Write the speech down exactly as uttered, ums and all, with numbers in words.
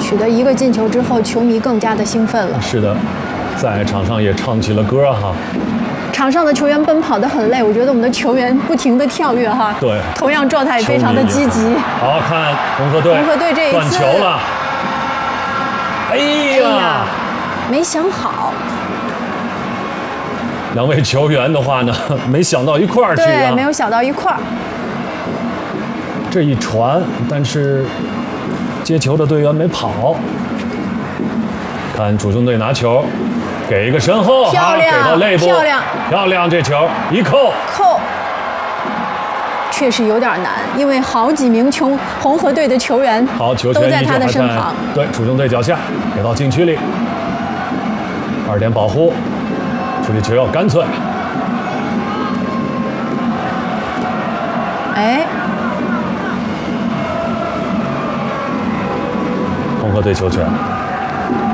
取得一个进球之后，球迷更加的兴奋了。 是的，在场上也唱起了歌哈。 场上的球员奔跑得很累，我觉得我们的球员不停地跳跃哈。 对， 同样状态非常的积极。 好看红河队， 红河队这一次断球了。哎呀， 哎呀没想好。 两位球员的话呢，没想到一块儿去啊。 对，没有想到一块儿。 这一传，但是接球的队员没跑。看主中队拿球。给一个身后， 漂亮， 给到肋部， 漂亮， 漂亮！这球一扣， 扣，确实有点难，因为好几名球红河队的球员好球都在他的身旁。 对，主中队脚下，给到禁区里，二点保护，处理球要干脆。 哎， 红河队球权。